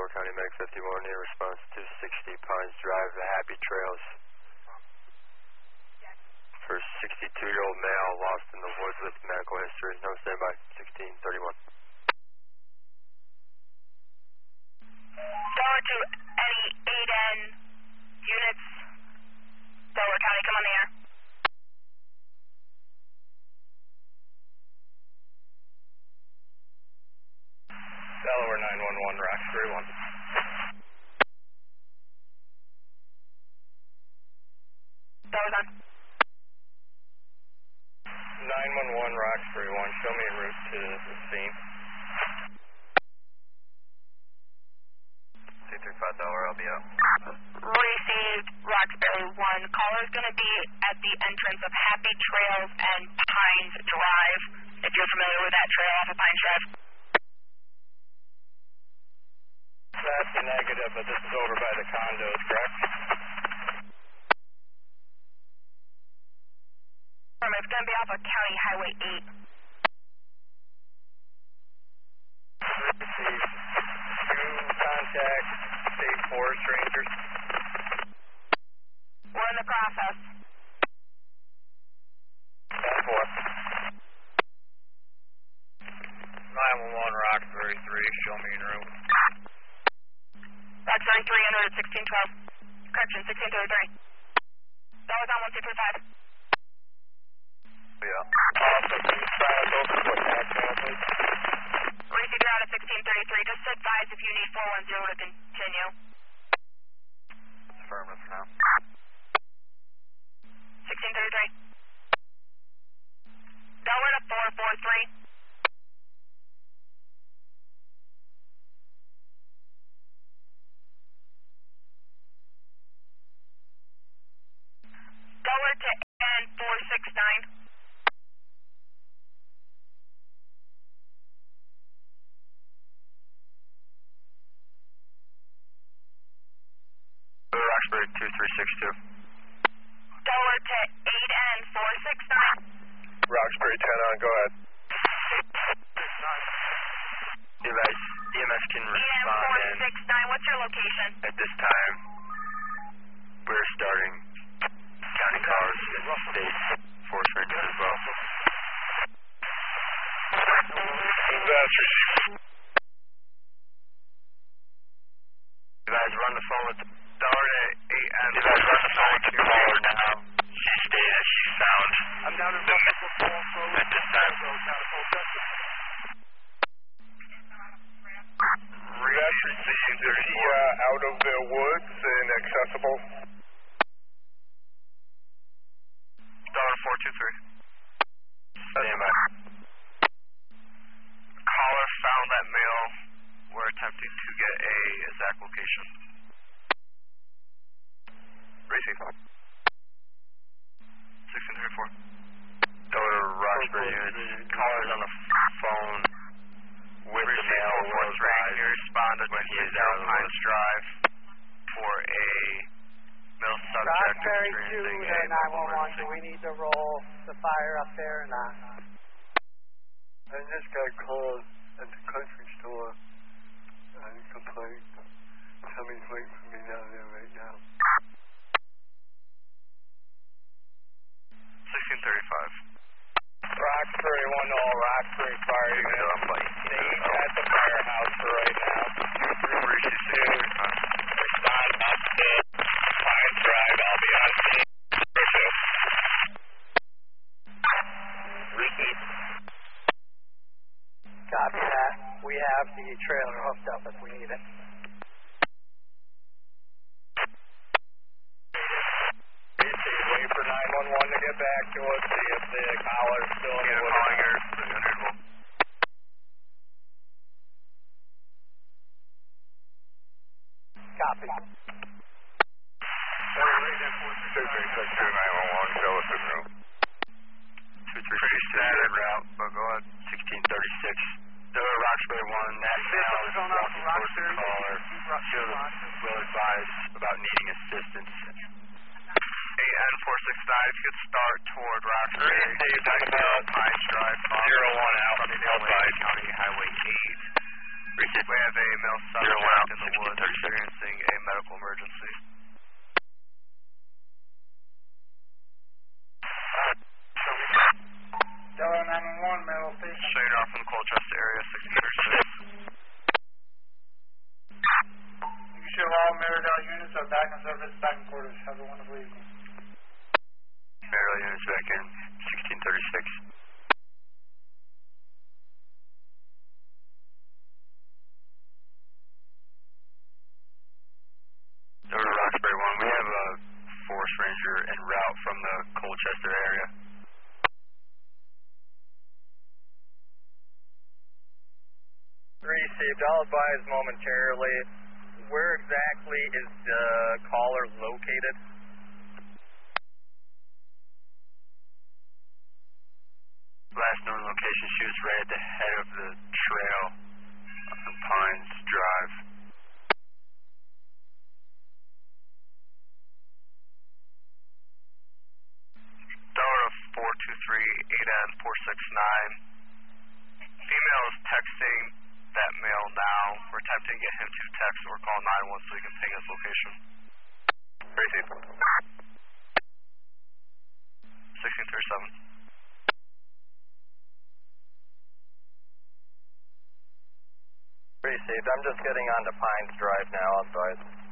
Delaware County Medic 51 in response to 60 Pines Drive, the Happy Trails. For 62-year-old male lost in the woods with medical history. No standby, 1631. Delaware to any 8N units. Delaware County, come on the air. Delaware 911, Roxbury 1. Delaware's on. 911, Roxbury 1, show me a route to the scene. 235 Delaware, I'll be out. Received, Roxbury 1. Caller's going to be at the entrance of Happy Trails and Pines Drive, if you're familiar with that trail off of Pines Drive. That's a negative, but this is over by the condos, correct? It's going to be off of County Highway 8. Received 2 contact state forest rangers. We're in the process. 10-4. 911, Roxbury 3, show me en route. Roxbury 3, en route at 1612. Correction, 1633. Delaware's on 1235. Yeah. Also, can you try us over to a back channel, please? Received out at 1633. Just advise if you need 410 to continue. Affirmative for now. 1633. Delaware to 443. Delaware to N469. Roxbury 2362. Delaware to 8N469. Roxbury 10 on, go ahead. EMS can respond in. EN469, what's your location? At this time, we're starting county cars and state force rangers as well. That's received. You guys run the phone with Delaware to 8N. You guys run the phone with the caller now. She stated she found I'm down in the at this time. That's received. Is he out of the woods and accessible? Delaware 423. Stand by. Caller found that male. We're attempting to get a exact location. Receive. 1634. Delaware Roxbury units. Caller's on the phone with the male. Force Ranger responded when he is out of the Pines woods. Drive for a male subject Roxbury 2 experiencing to a 911. Do we need to roll the fire up there or not? I just got called at the country store and complained. Somebody's waiting for me down there right now. 1635. Roxbury 1 to all Roxbury fire units. Staying at the firehouse for right now. 2362. Respond up to Pines Drive. I'll be on scene. Repeat. Copy that. We have the trailer hooked up if we need it. Wait for 911 to get back to us. See if the caller's still in the woods. Copy. 2362 911. Show us in room. 236 standard route, but go ahead. 1636. Delaware Roxbury 1, that now is walking towards the caller. She'll will advise about needing assistance. 8N469, if you could start toward Roxbury. You're talking about Pines Drive. 01 out. County Highway 8. received. We have a male suspect in the woods experiencing a medical emergency. Delta 911, Metal Station. Straight off from the Colchester area, 1636. You show all Meridell units are back in service, back in quarters. Have a wonderful evening. Meridell units back in, 1636. Over to Roxbury 1, we have a forest ranger en route from the Colchester area. Received. I'll advise momentarily. Where exactly is the caller located? Last known location, she was right at the head of the trail on Pines Drive. Delta 423-8N469. Female is texting that male now. We're attempting to get him to text or call 911 so he can ping his location. Received. 1637. Received. I'm just getting onto Pines Drive now. I'll advise.